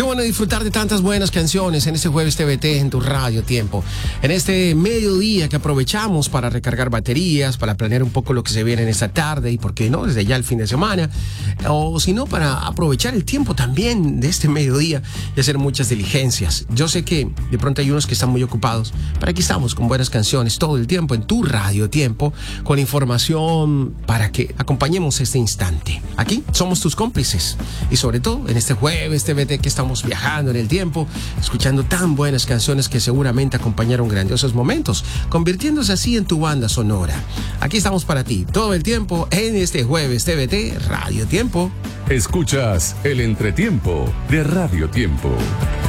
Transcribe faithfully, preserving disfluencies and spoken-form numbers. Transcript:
Qué bueno disfrutar de tantas buenas canciones en este jueves T V T en tu radio tiempo. En este mediodía que aprovechamos para recargar baterías, para planear un poco lo que se viene en esta tarde y por qué no, desde ya el fin de semana. O si no, para aprovechar el tiempo también de este mediodía y hacer muchas diligencias. Yo sé que de pronto hay unos que están muy ocupados, pero aquí estamos con buenas canciones todo el tiempo en tu radio tiempo, con información para que acompañemos este instante. Aquí somos tus cómplices y sobre todo en este jueves T V T que estamos viajando en el tiempo, escuchando tan buenas canciones que seguramente acompañaron grandiosos momentos, convirtiéndose así en tu banda sonora. Aquí estamos para ti todo el tiempo en este jueves T V T Radio Tiempo. Escuchas el entretiempo de Radio Tiempo.